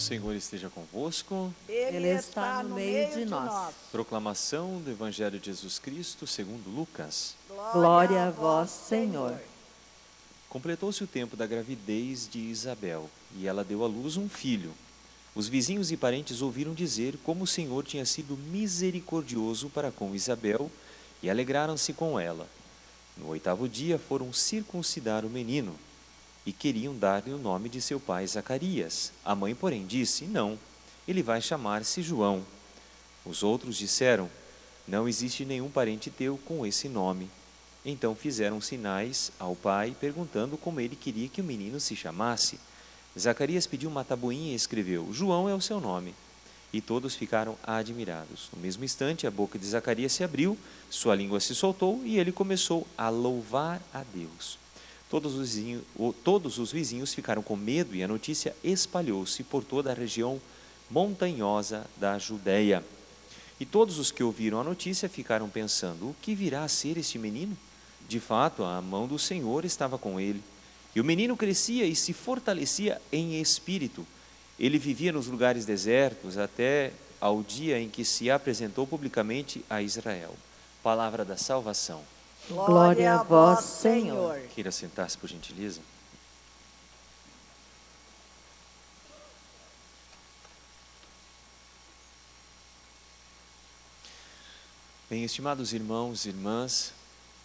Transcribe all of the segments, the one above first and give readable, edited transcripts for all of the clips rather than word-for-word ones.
Senhor esteja convosco. Ele está no meio de nós. Proclamação do Evangelho de Jesus Cristo segundo Lucas. Glória a vós, Senhor. Completou-se o tempo da gravidez de Isabel, e ela deu à luz um filho. Os vizinhos e parentes ouviram dizer como o Senhor tinha sido misericordioso para com Isabel, e alegraram-se com ela. No 8º dia foram circuncidar o menino, e queriam dar-lhe o nome de seu pai Zacarias. A mãe, porém, disse: não, ele vai chamar-se João. Os outros disseram: não existe nenhum parente teu com esse nome. Então fizeram sinais ao pai, perguntando como ele queria que o menino se chamasse. Zacarias pediu uma tabuinha e escreveu: João é o seu nome. E todos ficaram admirados. No mesmo instante, a boca de Zacarias se abriu, sua língua se soltou e ele começou a louvar a Deus. Todos os vizinhos ficaram com medo e a notícia espalhou-se por toda a região montanhosa da Judéia. E todos os que ouviram a notícia ficaram pensando: o que virá a ser este menino? De fato, a mão do Senhor estava com ele. E o menino crescia e se fortalecia em espírito. Ele vivia nos lugares desertos até ao dia em que se apresentou publicamente a Israel. Palavra da salvação. Glória a vós, Senhor. Queira sentar-se, por gentileza. Bem, estimados irmãos e irmãs,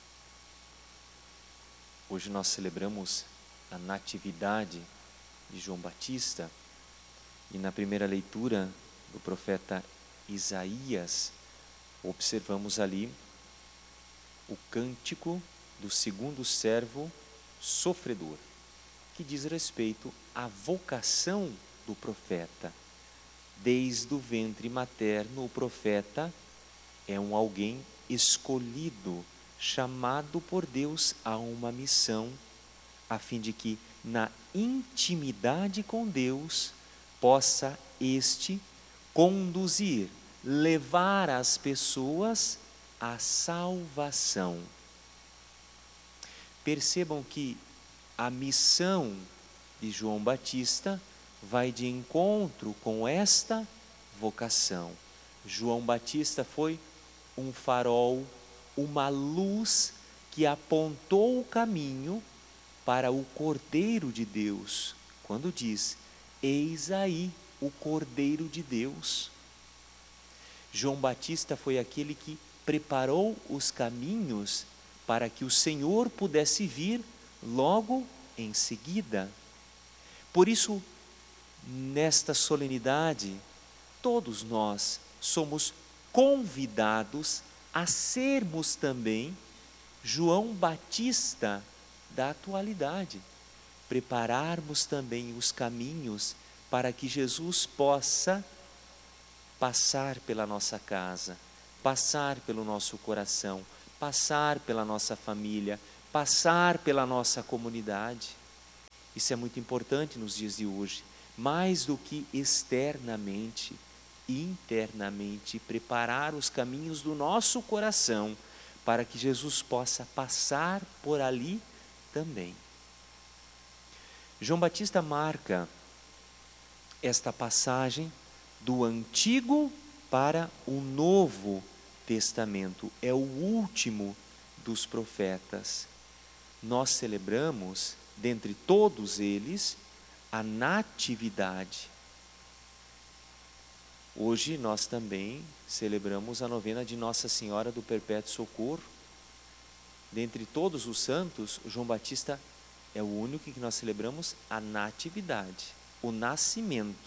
hoje nós celebramos a natividade de João Batista e na primeira leitura do profeta Isaías observamos ali o cântico do segundo servo sofredor, que diz respeito à vocação do profeta. Desde o ventre materno, o profeta é alguém escolhido, chamado por Deus a uma missão, a fim de que na intimidade com Deus possa este conduzir, levar as pessoas à salvação. Percebam que a missão de João Batista vai de encontro com esta vocação. João Batista foi um farol, uma luz que apontou o caminho para o Cordeiro de Deus, quando diz: eis aí o Cordeiro de Deus. João Batista foi aquele que preparou os caminhos para que o Senhor pudesse vir logo em seguida. Por isso, nesta solenidade, todos nós somos convidados a sermos também João Batista da atualidade, prepararmos também os caminhos para que Jesus possa passar pela nossa casa, passar pelo nosso coração, passar pela nossa família, passar pela nossa comunidade. Isso é muito importante nos dias de hoje, mais do que externamente, internamente, preparar os caminhos do nosso coração para que Jesus possa passar por ali também. João Batista marca esta passagem do Antigo para o Novo Testamento. É o último dos profetas. Nós celebramos, dentre todos eles, a natividade. Hoje nós também celebramos a novena de Nossa Senhora do Perpétuo Socorro. Dentre todos os santos, João Batista é o único que nós celebramos a natividade, o nascimento.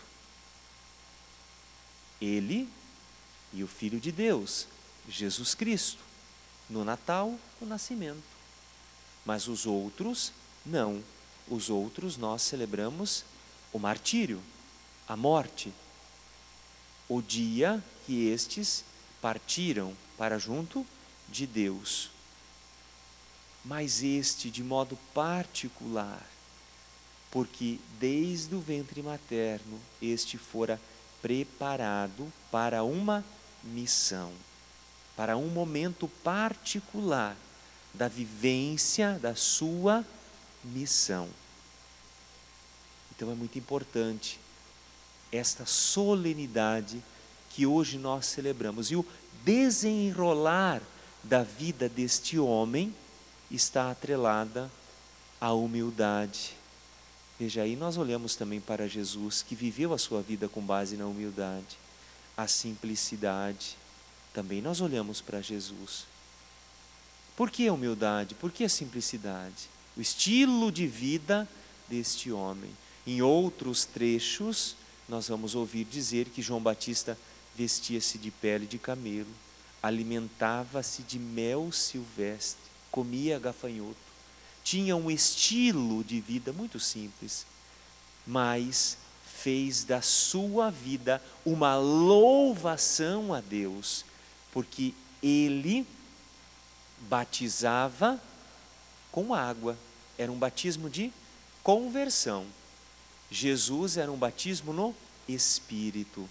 Ele e o Filho de Deus, Jesus Cristo, no Natal, o nascimento. Mas os outros, não. Os outros nós celebramos o martírio, a morte, o dia que estes partiram para junto de Deus. Mas este de modo particular, porque desde o ventre materno este fora preparado para uma missão, para um momento particular da vivência da sua missão. Então é muito importante esta solenidade que hoje nós celebramos. E o desenrolar da vida deste homem está atrelada à humildade. Veja aí, nós olhamos também para Jesus, que viveu a sua vida com base na humildade, a simplicidade. Também nós olhamos para Jesus. Por que a humildade? Por que a simplicidade? O estilo de vida deste homem. Em outros trechos, nós vamos ouvir dizer que João Batista vestia-se de pele de camelo, alimentava-se de mel silvestre, comia gafanhoto, tinha um estilo de vida muito simples, mas fez da sua vida uma louvação a Deus, porque ele batizava com água, era um batismo de conversão. Jesus era um batismo no Espírito.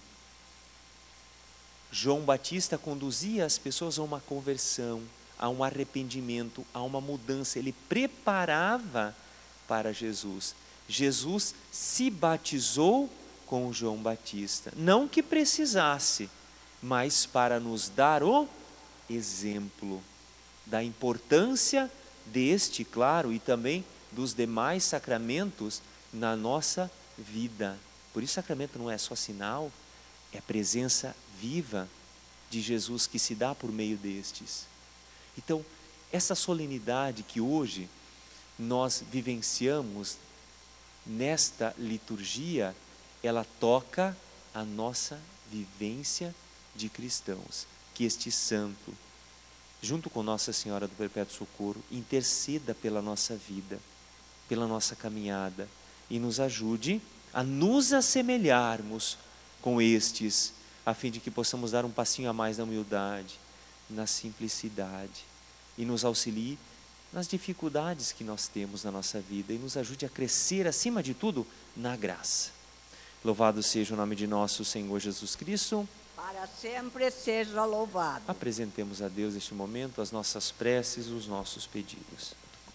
João Batista conduzia as pessoas a uma conversão, a um arrependimento, a uma mudança. Ele preparava para Jesus. Jesus se batizou com João Batista. Não que precisasse, mas para nos dar o exemplo da importância deste, claro, e também dos demais sacramentos na nossa vida. Por isso, sacramento não é só sinal, é a presença viva de Jesus que se dá por meio destes. Então, essa solenidade que hoje nós vivenciamos nesta liturgia, ela toca a nossa vivência de cristãos. Que este santo, junto com Nossa Senhora do Perpétuo Socorro, interceda pela nossa vida, pela nossa caminhada e nos ajude a nos assemelharmos com estes, a fim de que possamos dar um passinho a mais na humildade, na simplicidade e nos auxilie nas dificuldades que nós temos na nossa vida e nos ajude a crescer, acima de tudo, na graça. Louvado seja o nome de nosso Senhor Jesus Cristo. Para sempre seja louvado. Apresentemos a Deus neste momento as nossas preces, os nossos pedidos.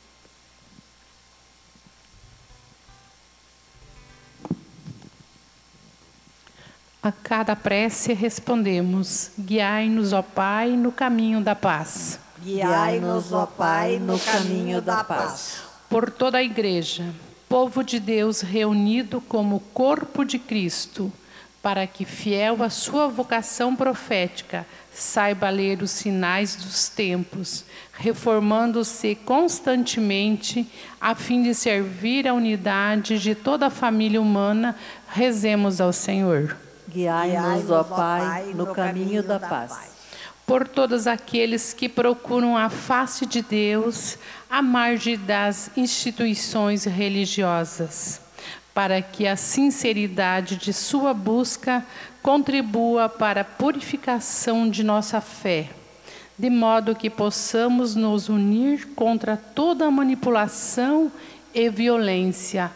A cada prece respondemos: guiai-nos, ó Pai, no caminho da paz. Guiai-nos, ó Pai, no caminho da paz. Por toda a Igreja, povo de Deus reunido como corpo de Cristo, para que, fiel à sua vocação profética, saiba ler os sinais dos tempos, reformando-se constantemente, a fim de servir a unidade de toda a família humana, rezemos ao Senhor. Guiai-nos, ó Pai, no caminho da paz. Por todos aqueles que procuram a face de Deus, à margem das instituições religiosas, para que a sinceridade de sua busca contribua para a purificação de nossa fé, de modo que possamos nos unir contra toda manipulação e violência